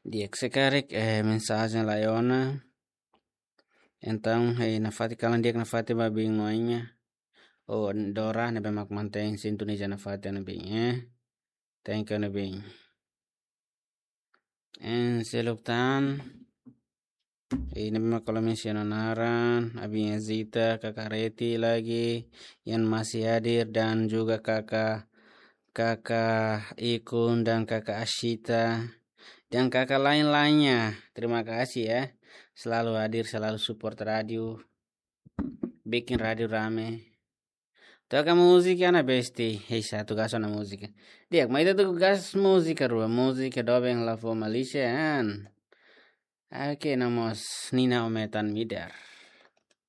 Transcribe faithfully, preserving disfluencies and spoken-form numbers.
Dia sekarang eh mensagem Laiona. Então, eh, na fati kalan dia na fati babing noinha. O Dora na bemak mantém sintonia na fati na bing eh. Thank you na bing. En seluptan. Eh, na bemak kalau mensionaran, abing Zita, kakak Reti lagi yang masih hadir dan juga kakak kakak Ikun dan kakak Ashita. Dan kakak lain-lainnya, terima kasih ya. Selalu hadir, selalu support radio. Bikin radio rame. Toca música na besti. Hei, satu gaso na música. Diak, mas itu tuh gas música rua. Música dobeng la fo Malaysia. Oke, namos Nina Ometan Midar.